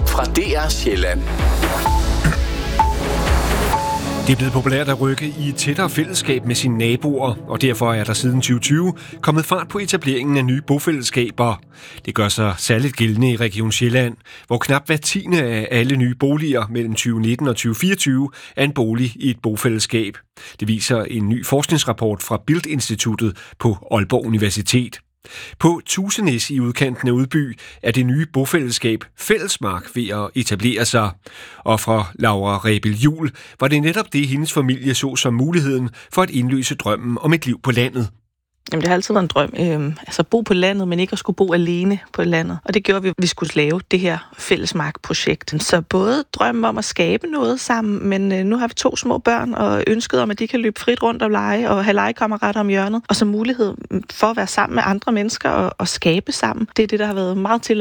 fra DR Sjælland. Det er blevet populært at rykke i et tættere fællesskab med sine naboer, og derfor er der siden 2020 kommet fart på etableringen af nye bofællesskaber. Det gør sig særligt gældende i Region Sjælland, hvor knap hver 10. af alle nye boliger mellem 2019 og 2024 er en bolig i et bofællesskab. Det viser en ny forskningsrapport fra Bildt-instituttet på Aalborg Universitet. På Tusenæs i udkanten af Udby er det nye bofællesskab Fællesmark ved at etablere sig. Og fra Laura Rebel Juhl var det netop det, hendes familie så som muligheden for at indløse drømmen om et liv på landet. Jamen, det har altid været en drøm. Altså bo på landet, men ikke at skulle bo alene på landet. Og det gjorde vi, at vi skulle lave det her Fællesmark-projekt. Så både drømmen om at skabe noget sammen, men nu har vi 2 små børn, og ønsket om, at de kan løbe frit rundt og lege, og have legekammerater om hjørnet. Og så mulighed for at være sammen med andre mennesker og skabe sammen. Det er det, der har været meget til